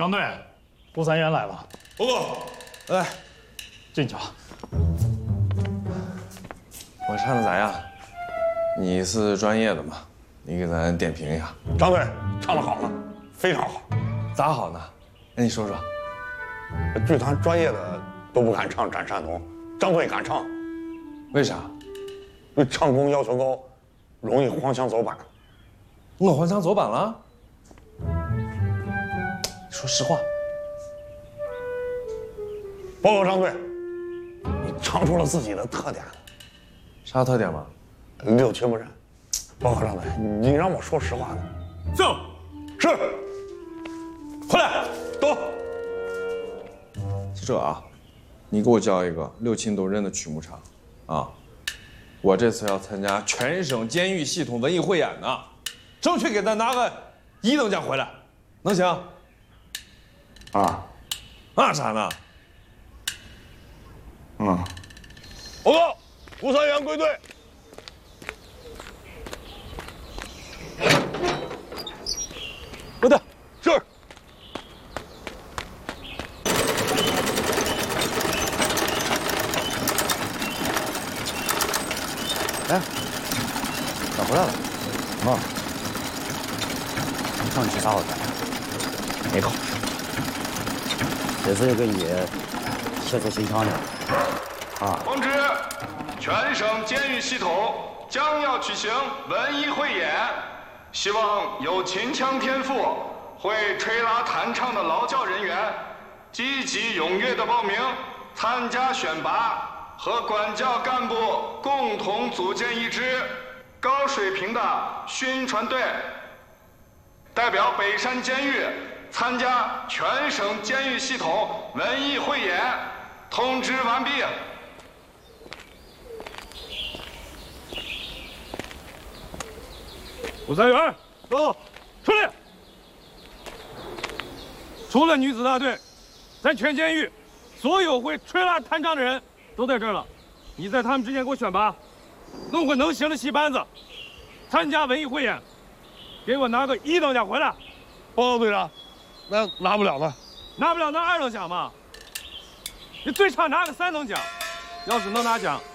张队，顾三元来了。 报告。 来， 进去吧。 我唱的咋样？你是专业的嘛，你给咱点评一下。 张队唱得好了，非常好。 咋好呢？那你说说。 剧团专业的都不敢唱《斩山童》，张队敢唱。 为啥？ 对唱功要求高，容易荒腔走板。 我荒腔走板了？说实话。 报告张队，你唱出了自己的特点。 啥特点嘛？ 六亲不认。报告张队，你让我说实话呢。 走。 是。回来，走。 就这啊，你给我教一个六亲都认的曲目唱，啊，我这次要参加全省监狱系统文艺汇演呢，争取给咱拿个1等奖回来，能行？ 啊啥呢？ 报告，顾三元归队。 不对， 是。 哎，咋回来了？你上去啥好看？没考试，这次就给你写出心肠来啊！ 通知，全省监狱系统将要举行文艺汇演，希望有秦腔天赋、会吹拉弹唱的劳教人员，积极踊跃的报名参加选拔。和管教干部共同组建一支高水平的宣传队，代表北山监狱参加全省监狱系统文艺汇演。通知完毕。 顾三元，走，出来！除了女子大队，咱全监狱所有会吹拉弹唱的人都在这儿了，你在他们之间给我选拔，弄个能行的戏班子，参加文艺汇演，给我拿个1等奖回来。 报告队长，那拿不了呢。 拿不了拿2等奖嘛，你最差拿个3等奖。要是能拿奖，